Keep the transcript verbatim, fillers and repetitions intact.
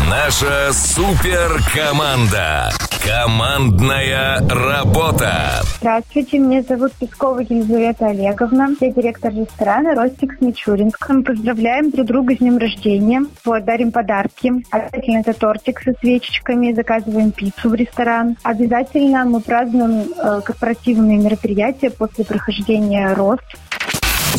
Наша суперкоманда. Командная работа. Здравствуйте, меня зовут Пескова Елизавета Олеговна. Я директор ресторана «Ростик» с Мичуринском. Поздравляем друг друга с днем рождения. Вот, дарим подарки. Обязательно это тортик со свечечками. Заказываем пиццу в ресторан. Обязательно мы празднуем э, корпоративные мероприятия после прохождения РОС.